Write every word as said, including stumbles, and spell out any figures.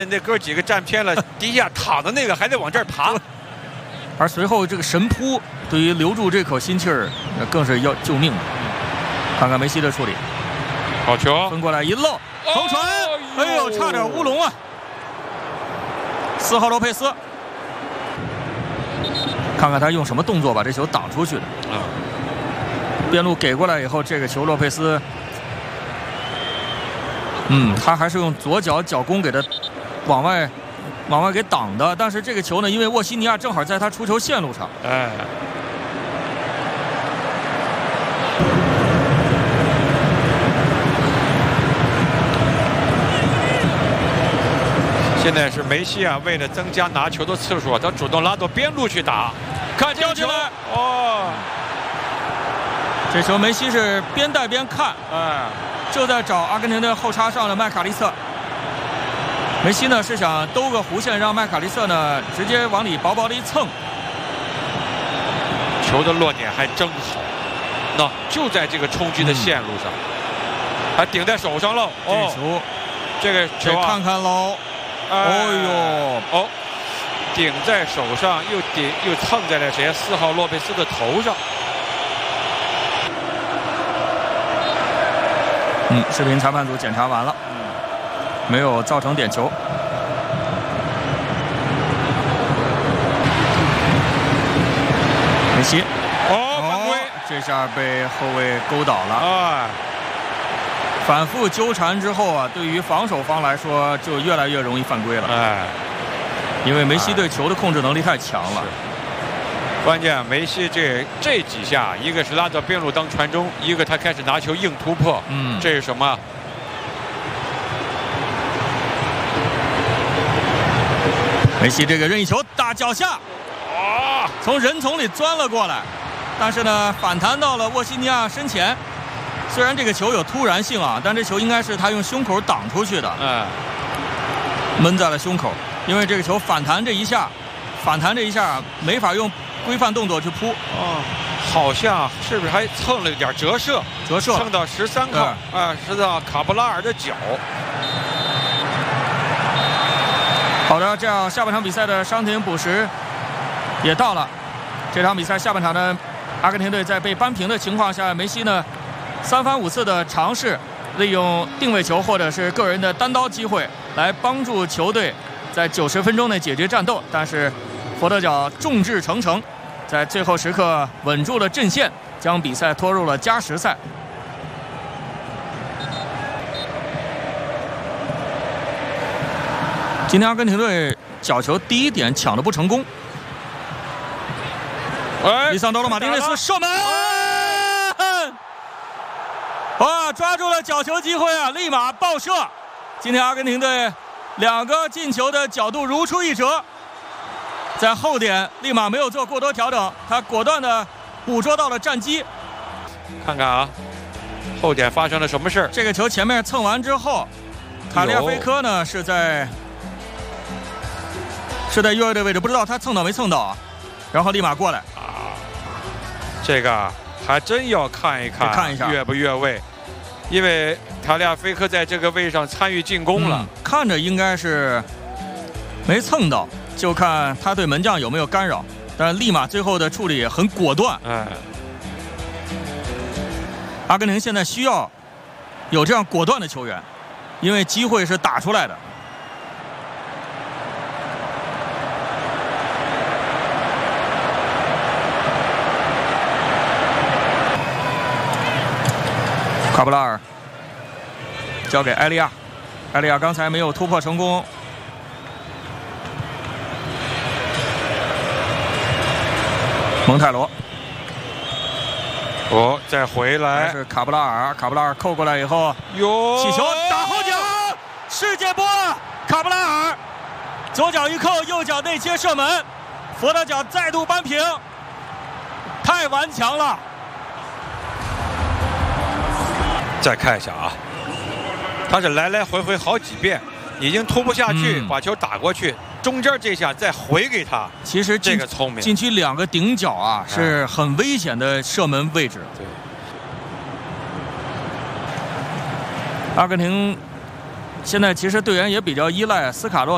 那哥几个占偏了，底下躺的那个还得往这儿爬。 而随后这个神扑，对于留住这口心气儿，更是要救命的。看看梅西的处理， 好球， 分过来一漏，头传，哎呦，差点乌龙啊！四号洛佩斯，看看他用什么动作把这球挡出去的。啊，边路给过来以后，这个球洛佩斯，嗯，他还是用左脚脚弓给他往外。往外给挡的，但是这个球呢，因为沃西尼亚正好在他出球线路上， 哎，现在是梅西啊，为了增加拿球的次数，他主动拉到边路去打，看这球哦， 这球梅西是边带边看， 哎， 就在找阿根廷的后插上的麦卡利瑟。梅西呢是想兜个弧线，让麦卡利瑟呢直接往里薄薄的一蹭， 球的落点还真好，那就在这个冲击的线路上，嗯、还顶在手上了。 哦，这球， 这个球啊， 看看喽，哎、哦呦，哦，顶在手上，又顶又蹭在了谁？四号洛佩斯的头上。 嗯，视频裁判组检查完了。没有造成点球。梅西， 哦，犯规， 这下被后卫勾倒了。 哎， 反复纠缠之后啊，对于防守方来说就越来越容易犯规了。 哎， 因为梅西对球的控制能力太强了。 关键梅西这这几下，一个是拉到边路当传中，一个他开始拿球硬突破。嗯，这是什么？ 梅西这个任意球打脚下， 啊， 从人丛里钻了过来，但是呢反弹到了沃西尼亚身前。虽然这个球有突然性啊，但这球应该是他用胸口挡出去的， 嗯， 闷在了胸口。因为这个球反弹这一下，反弹这一下没法用规范动作去扑。 哦，好像是不是还蹭了一点折射？ 折射蹭到十三号啊，是到卡布拉尔的脚。 好的，这样下半场比赛的伤停补时也到了。这场比赛下半场呢，阿根廷队在被扳平的情况下，梅西呢三番五次的尝试利用定位球或者是个人的单刀机会来帮助球队在九十分钟内解决战斗，但是佛得角众志成城，在最后时刻稳住了阵线，将比赛拖入了加时赛。今天阿根廷队角球第一点抢的不成功， 哎， 里桑多罗马丁内斯射门，哇，抓住了角球机会啊，立马爆射。今天阿根廷队两个进球的角度如出一辙，在后点立马没有做过多调整，他果断的捕捉到了战机。 看看啊，后点发生了什么事？ 这个球前面蹭完之后，卡利亚菲科呢是在。是在越位的位置，不知道他蹭到没蹭到啊，然后立马过来啊，这个还真要看一看， 看一下越不越位，因为塔利亚菲科在这个位上参与进攻了，嗯、 看着应该是没蹭到，就看他对门将有没有干扰，但是立马最后的处理也很果断。 哎， 阿根廷现在需要有这样果断的球员，因为机会是打出来的。卡布拉尔交给埃利亚，埃利亚刚才没有突破成功。蒙泰罗， 哦，再回来是卡布拉尔，卡布拉尔扣过来以后， 哟， 起球打后脚，世界波，卡布拉尔左脚一扣，右脚内切射门，佛得角再度扳平，太顽强了。 再看一下啊，他是来来回回好几遍，已经突不下去，嗯、把球打过去，中间这下再回给他。 其实这个聪明， 禁区两个顶角啊，嗯、是很危险的射门位置。 对， 阿根廷现在其实队员也比较依赖斯卡洛。